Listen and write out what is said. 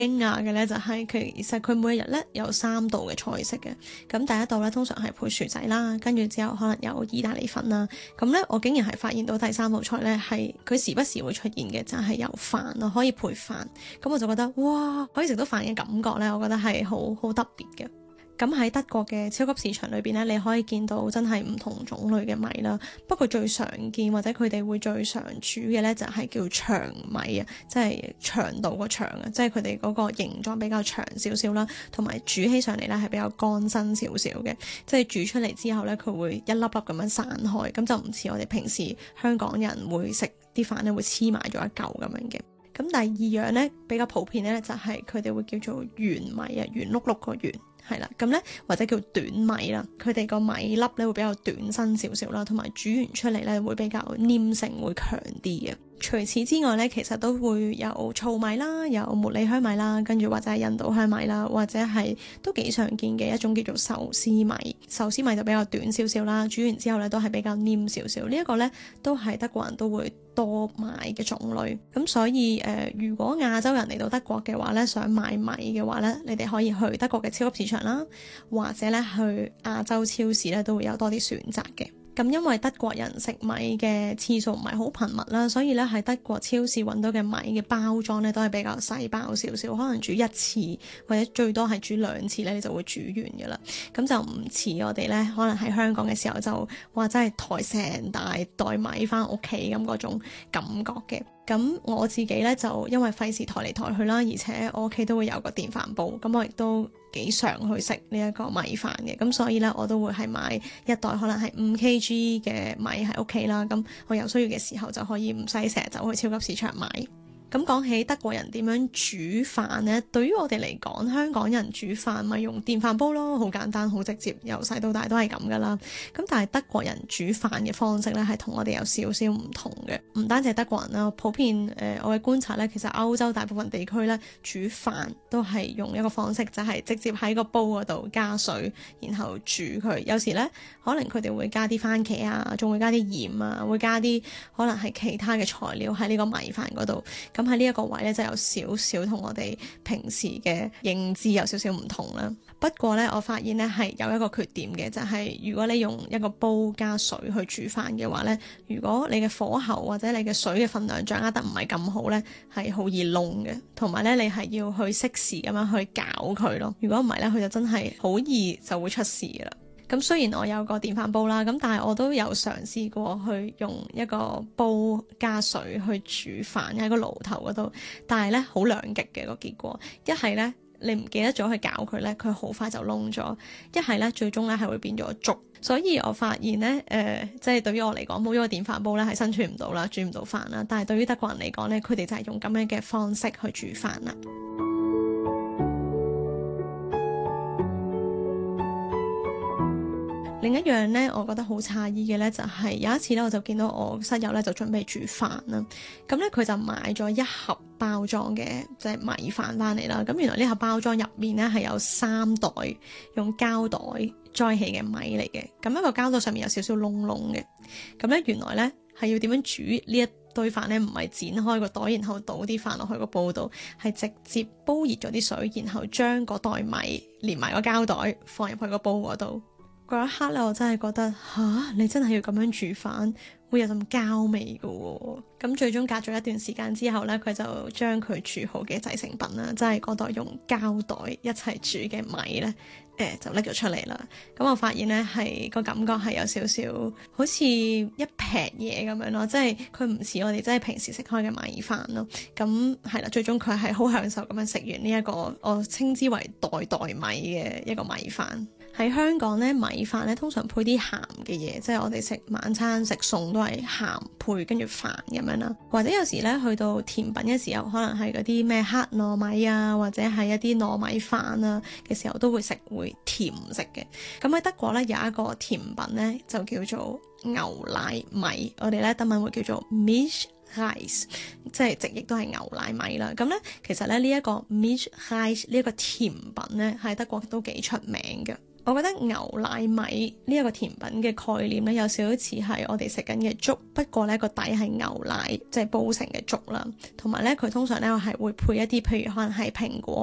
驚訝嘅呢就係其實佢每日呢有3道嘅菜式嘅。咁第一道呢通常係配薯仔啦，跟住之後可能有意大利粉啦。咁呢我竟然係發現到第3道菜呢係佢時不時會出現嘅，就係有飯咯，可以配飯。咁我就覺得哇，可以食到飯嘅感覺呢，我覺得係好特別嘅。咁喺德國嘅超級市場裏邊咧，你可以見到真係唔同種類嘅米啦。不過最常見或者佢哋會最常煮嘅咧，就係叫長米啊，即係長度個長啊，即係佢哋嗰個形狀比較長少少啦，同埋煮起上嚟咧係比較乾身少少嘅，即係煮出嚟之後咧，佢會一粒粒咁樣散開，咁就唔似我哋平時香港人會食啲飯咧會黐埋咗一嚿咁樣嘅。咁第二樣咧比較普遍咧就係佢哋會叫做圓米啊，圓碌碌個圓。係啦，咁咧或者叫短米啦，佢哋個米粒咧會比較短身少少啦，同埋煮完出嚟咧會比較黏性會強啲嘅。除此之外咧，其實都會有糙米啦，有茉莉香米啦，跟住或者係印度香米啦，或者係都幾常見嘅一種叫做壽司米。壽司米就比較短少少啦，煮完之後咧都係比較黏少少。呢一個咧都係德國人都會多買嘅種類。咁所以如果亞洲人嚟到德國嘅話咧，想買米嘅話咧，你哋可以去德國嘅超級市場啦，或者咧去亞洲超市咧都會有多啲選擇嘅。咁因為德國人食米嘅次數唔係好頻密啦，所以咧喺德國超市揾到嘅米嘅包裝咧都係比較細包少少，可能煮1次或者最多係煮2次咧，你就會煮完㗎啦。咁就唔似我哋咧，可能喺香港嘅時候就話真係抬成大袋米翻屋企咁嗰種感覺嘅。咁我自己咧就因為費事抬嚟抬去啦，而且我屋企都會有個電飯煲，咁我亦都幾常去食呢一個米飯嘅，咁所以咧我都會係買一袋可能係5kg 嘅米喺屋企啦，咁我有需要嘅時候就可以唔使成日走去超級市場買。咁講起德國人點樣煮飯呢？對於我哋嚟講，香港人煮飯咪用電飯煲咯，好簡單好直接，由細到大都係咁噶啦。咁但係德國人煮飯嘅方式咧，係同我哋有少少唔同嘅。唔單止係德國人啦，普遍我嘅觀察咧，其實歐洲大部分地區咧煮飯都係用一個方式，就係直接喺個煲嗰度加水，然後煮佢。有時咧可能佢哋會加啲番茄啊，仲會加啲鹽啊，會加啲可能係其他嘅材料喺呢個米飯嗰度。咁喺呢一個位咧，就有少少同我哋平時嘅認知有少少唔同啦。不過咧，我發現咧係有一個缺點嘅，就係如果你用一個煲加水去煮飯嘅話咧，如果你嘅火候或者你嘅水嘅分量掌握得唔係咁好咧，係好易燶嘅。同埋咧，你係要去適時咁樣去攪佢咯。如果唔係咧，佢就真係好易就會出事㗎啦。咁雖然我有個電飯煲啦，咁但係我都有嘗試過去用一個煲加水去煮飯喺個爐頭嗰度，但係咧好兩極嘅個結果。一係咧你唔記得咗去攪佢咧，佢好快就燶咗；一係咧最終咧係會變咗粥。所以我發現咧即係對於我嚟講，冇咗個電飯煲咧係生存唔到啦，煮唔到飯啦。但係對於德國人嚟講咧，佢哋就係用咁樣嘅方式去煮飯啦。另一樣呢，我覺得好詫異嘅呢，就係有一次呢，我就見到我室友呢，就準備煮飯啦。咁呢，佢就買咗一盒包裝嘅即係米飯翻嚟啦。咁原來呢盒包裝入面呢，係有3袋用膠袋載起嘅米嚟嘅。咁一個膠袋上面有少少窿窿嘅。咁呢，原來呢，係要點樣煮呢一堆飯呢？唔係剪開個袋，然後倒啲飯落去個煲度，係直接煲熱咗啲水，然後將嗰袋米連埋個膠袋放入去個煲嗰度。嗰一刻咧，我真係覺得你真係要咁樣煮飯，會有陣膠味㗎喎。咁最終隔咗一段時間之後咧，佢就將佢煮好嘅製成品啦，即係嗰袋用膠袋一齊煮嘅米咧，就拎咗出嚟啦。咁我發現咧係個感覺係有少少好似一劈嘢咁樣咯，即係佢唔似我哋真係平時食開嘅米飯咯。咁係啦，最終佢係好享受咁樣食完呢一個我稱之為袋袋米嘅一個米飯。喺香港咧，米飯咧通常配啲鹹嘅嘢，即係我哋食晚餐食餸都係鹹配跟住飯咁樣啦。或者有時咧去到甜品嘅時候，可能係嗰啲咩黑糯米啊，或者係一啲糯米飯啊嘅時候，都會甜食嘅。咁喺德國咧有一個甜品咧就叫做牛奶米，我哋咧德文會叫做 Milchreis， 即係直譯都係牛奶米啦。咁咧其實咧呢一個 Milchreis 呢一個甜品咧喺德國都幾出名嘅。 我覺得牛奶米呢一個甜品嘅概念咧，有少少似係我哋食緊嘅粥，不過咧個底係牛奶即係煲成嘅粥啦。同埋咧，佢通常咧係會配一啲，譬如可能係蘋果